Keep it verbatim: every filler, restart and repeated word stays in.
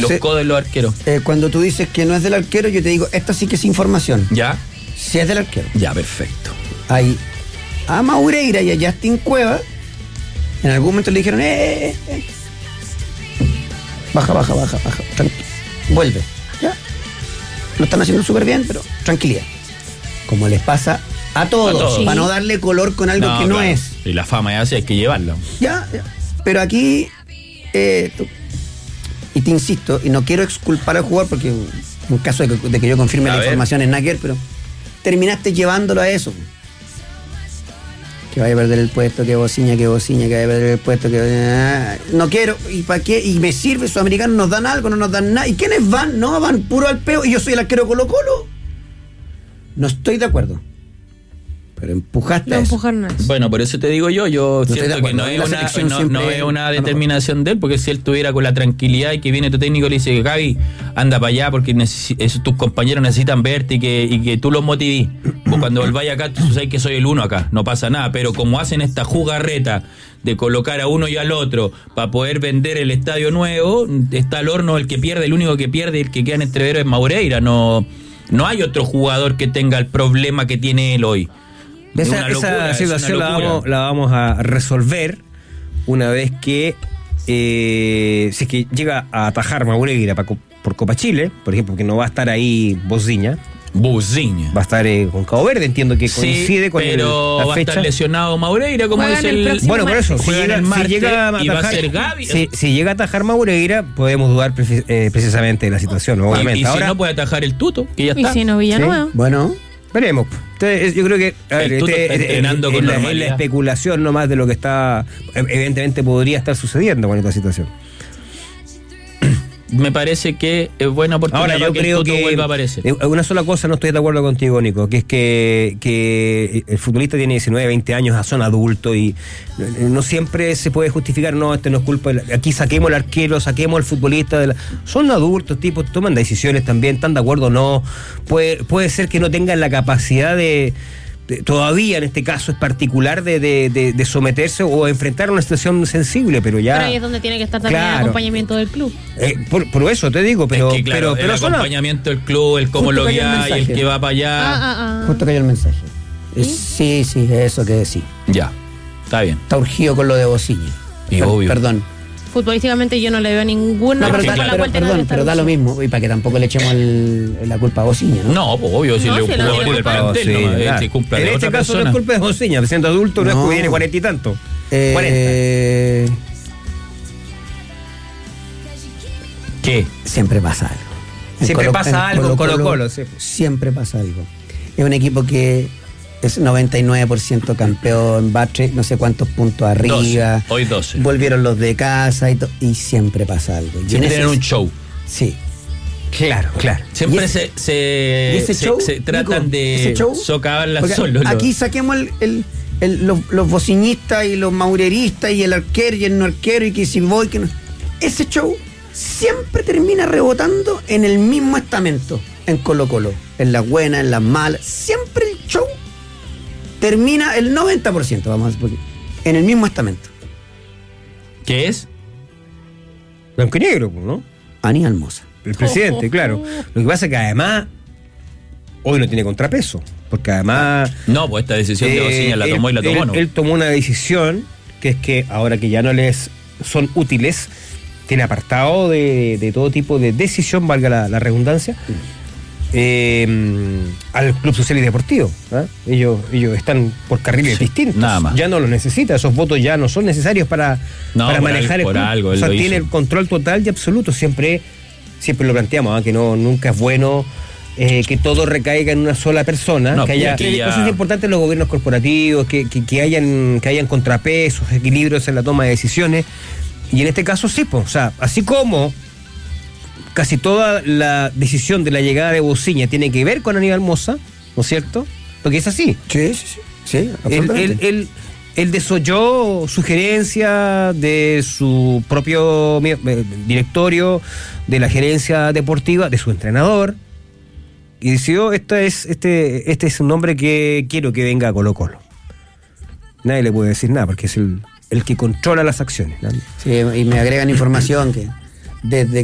los codos de los arqueros. Eh, cuando tú dices que no es del arquero, yo te digo, esta sí que es información. ¿Ya? Sí es del arquero. Ya, perfecto. Hay a Maureira y a Justin Cueva. En algún momento le dijeron, eh, eh, eh. Baja, baja, baja, baja. Tranqui- Vuelve. ¿Ya? Lo están haciendo súper bien, pero tranquilidad. Como les pasa a todos, A todos. para no darle color con algo que no claro. es. Y la fama ya hace, hay que llevarla. Ya, ya. Pero aquí, eh, tú- y te insisto, y no quiero exculpar al jugador porque en caso de que, de que yo confirme A la ver. información es Nacker, pero terminaste llevándolo a eso. Que vaya a perder el puesto, que bociña, que bociña, que vaya a perder el puesto, que ah, no quiero, ¿y para qué? Y me sirve, sus americanos nos dan algo, no nos dan nada. ¿Y quiénes van? No, van puro al peo y yo soy el arquero Colo Colo. No estoy de acuerdo. Pero empujaste No a eso. empujaron a eso. Bueno, por eso te digo yo, yo estoy de siento que acuerdo. no es, La una, selección no, siempre no es una a lo determinación de él, porque si él tuviera con la tranquilidad y que viene tu técnico y le dice, Gaby, anda para allá porque necesi- eso, tus compañeros necesitan verte y que, y que tú los motivís. Pues cuando volváis acá, tú sabes que soy el uno acá, no pasa nada, pero como hacen esta jugarreta de colocar a uno y al otro para poder vender el estadio nuevo, está el horno, el que pierde, el único que pierde, el que queda en entrevero es Maureira, no, no hay otro jugador que tenga el problema que tiene él hoy. Es Esa, una locura, esa es situación una la locura. vamos, la vamos a resolver una vez que eh, si es que llega a atajar Maureira pa- por Copa Chile, por ejemplo, que no va a estar ahí Bociña, Buziña. va a estar eh, con Cabo Verde, entiendo que Sí, coincide con el- pero la va a fecha. estar lesionado Maureira, como Juegan dice el el... próximo Bueno, por eso, si Juegan llega, el si martes llega a y va a atajar, ser Gaby. si, si llega a atajar Maureira, podemos dudar prefi- eh, precisamente de la situación, Y- obviamente. y, si Ahora no puede atajar el Tuto, que ya Y está. si no, Villanueva. Bueno, veremos. Entonces, yo creo que a ver, El Tuto está entrenando es con la, es la normalidad. especulación nomás de lo que está, evidentemente podría estar sucediendo con esta situación. Me parece que es buena oportunidad Ahora yo para que creo el Tuto que vuelva a aparecer. eh, una sola cosa no estoy de acuerdo contigo, Nico, que es que, que el futbolista tiene diecinueve, veinte años, son adultos y no siempre se puede justificar, no, este no es culpa, de la- aquí saquemos el arquero, saquemos el futbolista, de la- son adultos, tipos, toman decisiones también, están de acuerdo o no, puede, puede ser que no tengan la capacidad de, de- todavía en este caso es particular de, de, de, de someterse o enfrentar una situación sensible, pero ya... Pero ahí es donde tiene que estar también el Claro. acompañamiento del club. eh, por, por eso te digo, pero... es que, claro, pero, pero el son a- acompañamiento del club, el cómo Justo lo cayó el guía y el mensaje. que va para allá. Ah, ah, ah. justo cayó el mensaje. Eh, Sí, sí, eso que sí. Ya, está bien. Está urgido con lo de Bociña. Y Per- obvio. Perdón. Futbolísticamente yo no le veo ninguna No, pero, que da, razón por la pero- cual tenga que perdón, estar pero da lo Bociña. mismo. Y para que tampoco le echemos el- la culpa a Bociña, ¿no? No, pues obvio, si No, le si lo ocurre tiene del culpa. plantel, Sí, nomás, claro. este cumpla en de este otra caso persona. no es culpa de Bociña, siendo adulto no, es No. que tiene cuarenta y tanto. Eh, cuarenta. ¿Qué? Siempre pasa algo. En Siempre pasa algo en Colo-Colo, sí. Siempre pasa algo. Es un equipo que es noventa y nueve por ciento campeón, batre no sé cuántos puntos arriba. doce, hoy doce. Volvieron los de casa y, to- y siempre pasa algo. Y en Siempre ese- tienen un show. Sí. Claro, claro. Siempre Y ese- se, se, y ese se- show, se tratan Nico, de ese show, socavarla Porque solo. lo- aquí saquemos el, el- el- los, los bociñistas y los maureristas y el arquero y el no arquero y que si voy, que no. Ese show siempre termina rebotando en el mismo estamento, en Colo Colo, en las buenas, en las malas. Siempre el show termina el noventa por ciento, vamos a decir, porque- en el mismo estamento. ¿Qué es? Blanco y negro, ¿no? Aníbal Mosa. El presidente, claro. Lo que pasa es que además hoy no tiene contrapeso, porque además No, pues esta decisión de eh, Bociña la él- tomó y la tomó, él, ¿no? él tomó una decisión que es que ahora que ya no les son útiles, tiene apartado de, de todo tipo de decisión, valga la, la redundancia, eh, al Club Social y Deportivo. ¿ah? Ellos, ellos están por carriles Sí, distintos. nada más. Ya no lo necesita, esos votos ya no son necesarios para, No, para por manejar algo- el por club. algo, o él sea, lo tiene hizo. el control total y absoluto. Siempre, siempre lo planteamos, ¿ah? que no nunca es bueno eh, que todo recaiga en una sola persona, No, que haya aquí ya- cosas importantes en los gobiernos corporativos, que, que, que hayan, que hayan contrapesos, equilibrios en la toma de decisiones. Y en este caso sí, pues, o sea, así como casi toda la decisión de la llegada de Bociña tiene que ver con Aníbal Mosa, ¿no es cierto? Porque es así. Sí, sí, sí. Sí, Él, absolutamente. él, él, él desoyó sugerencia de su propio eh, directorio, de la gerencia deportiva, de su entrenador, y decidió, este es, este, este es un hombre que quiero que venga a Colo Colo. Nadie le puede decir nada, porque es el, el que controla las acciones, ¿no? Sí, y me agregan información que desde